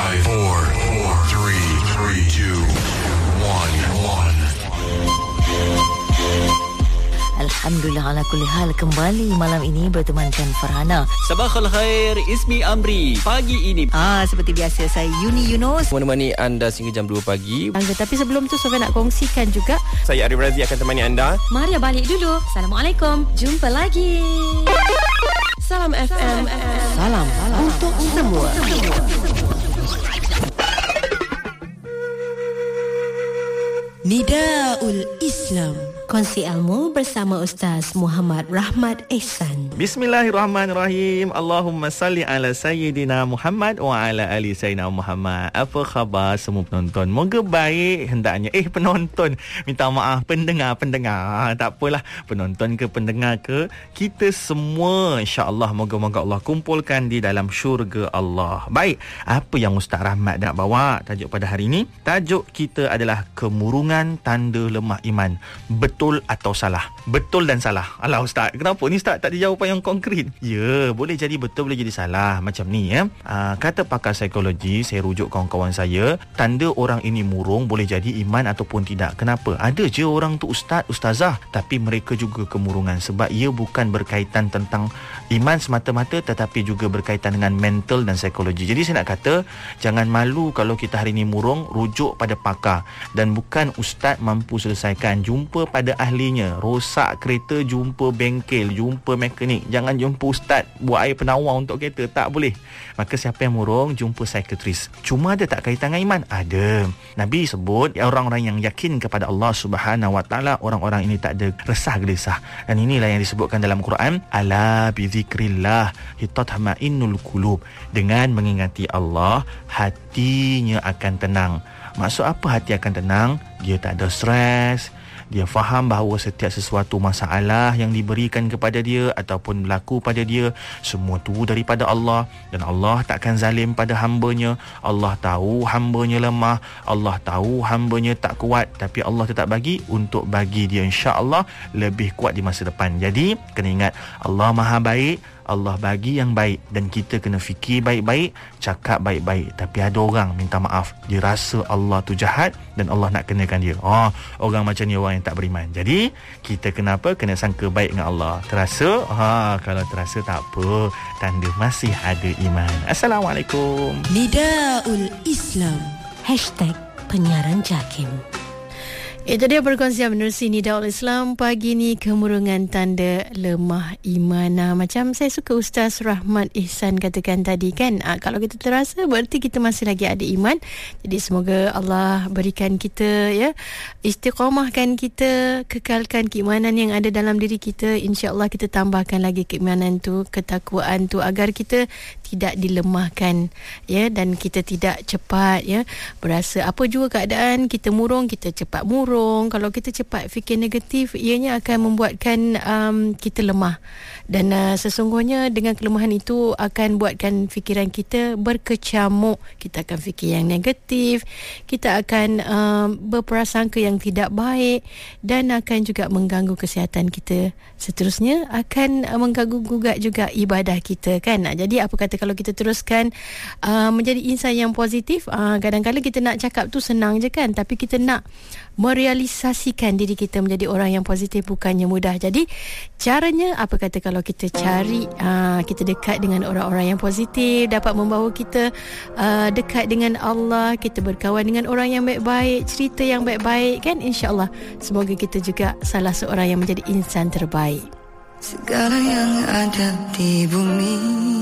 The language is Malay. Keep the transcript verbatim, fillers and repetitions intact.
five, four, four, three, three, two, one, one. Alhamdulillah ala kulli hal, kembali malam ini bertemankan Farhana. Sabahul khair, Ismi Amri. Pagi ini Ah seperti biasa saya Yuni Yunus menemani anda sehingga jam dua pagi. Angga, tapi sebelum tu Sofia nak kongsikan juga. Saya Arif Razi akan temani anda. Maria balik dulu. Assalamualaikum. Jumpa lagi. Salam F M. Salam, salam untuk semua. Nidaul Islam, kongsi ilmu bersama Ustaz Muhammad Rahmat Ehsan. Bismillahirrahmanirrahim. Allahumma salli ala Sayyidina Muhammad wa ala ali Sayyidina Muhammad. Apa khabar semua penonton? Moga baik hendaknya. Eh penonton, minta maaf pendengar-pendengar. Tak apalah, penonton ke pendengar ke, kita semua insya-Allah moga-moga Allah kumpulkan di dalam syurga Allah. Baik, apa yang Ustaz Rahmat nak bawa tajuk pada hari ini? Tajuk kita adalah kemurungan tanda lemah iman. Betul atau salah? Betul dan salah. Alah Ustaz, kenapa ni Ustaz tak ada jawapan yang konkret? Ya, boleh jadi betul, boleh jadi salah. Macam ni ya. Aa, kata pakar psikologi, saya rujuk kawan-kawan saya, tanda orang ini murung boleh jadi iman ataupun tidak. Kenapa? Ada je orang tu ustaz, ustazah, tapi mereka juga kemurungan sebab ia bukan berkaitan tentang iman semata-mata, tetapi juga berkaitan dengan mental dan psikologi. Jadi saya nak kata, jangan malu kalau kita hari ini murung, rujuk pada pakar. Dan bukan ustaz mampu selesaikan, jumpa pada ahlinya. Rosak kereta, jumpa bengkel, jumpa mekanik. Jangan jumpa ustaz buat air penawar untuk kereta, tak boleh. Maka siapa yang murung, jumpa psikiatris. Cuma ada tak kaitan dengan iman? Ada. Nabi sebut orang-orang yang yakin kepada Allah Subhanahu Wa Taala, orang-orang ini tak ada resah gelisah. Dan inilah yang disebutkan dalam Quran, ala bi zikrillah tatma'innul qulub. Dengan mengingati Allah, hatinya akan tenang. Maksud apa hati akan tenang? Dia tak ada stres. Dia faham bahawa setiap sesuatu masalah yang diberikan kepada dia ataupun berlaku pada dia, semua tu daripada Allah. Dan Allah takkan zalim pada hambanya. Allah tahu hambanya lemah, Allah tahu hambanya tak kuat, tapi Allah tetap bagi untuk bagi dia insya-Allah lebih kuat di masa depan. Jadi kena ingat, Allah Maha baik, Allah bagi yang baik, dan kita kena fikir baik-baik, cakap baik-baik. Tapi ada orang minta maaf, dia rasa Allah tu jahat dan Allah nak kenakan dia. Oh, orang macam ni orang yang tak beriman. Jadi kita kenapa kena sangka baik dengan Allah. Terasa? Ha, kalau terasa tak apa, tanda masih ada iman. Assalamualaikum. Nidaul Islam, hashtag penyiaran JAKIM. Itu dia perkongsian menerusi Nidaul Islam pagi ni, kemurungan tanda lemah iman. Nah, macam saya suka Ustaz Rahmat Ehsan katakan tadi kan, ah, kalau kita terasa berarti kita masih lagi ada iman. Jadi semoga Allah berikan kita ya, istiqamahkan kita, kekalkan keimanan yang ada dalam diri kita. InsyaAllah kita tambahkan lagi keimanan tu, ketakwaan tu, agar kita tidak dilemahkan ya, dan kita tidak cepat ya berasa apa juga keadaan kita murung, kita cepat murung. Kalau kita cepat fikir negatif, ianya akan membuatkan um, kita lemah. Dan uh, sesungguhnya dengan kelemahan itu akan buatkan fikiran kita berkecamuk. Kita akan fikir yang negatif, kita akan um, berprasangka yang tidak baik, dan akan juga mengganggu kesihatan kita. Seterusnya akan uh, mengganggu gugat juga ibadah kita kan. Nah, jadi apa kata kalau kita teruskan uh, menjadi insan yang positif, uh, kadang-kadang kita nak cakap tu senang je kan, tapi kita nak merealisasikan diri kita menjadi orang yang positif bukannya mudah. Jadi caranya apa kata kalau kita cari aa, kita dekat dengan orang-orang yang positif, dapat membawa kita aa, dekat dengan Allah, kita berkawan dengan orang yang baik-baik, cerita yang baik-baik kan, insya-Allah semoga kita juga salah seorang yang menjadi insan terbaik. Segala yang ada di bumi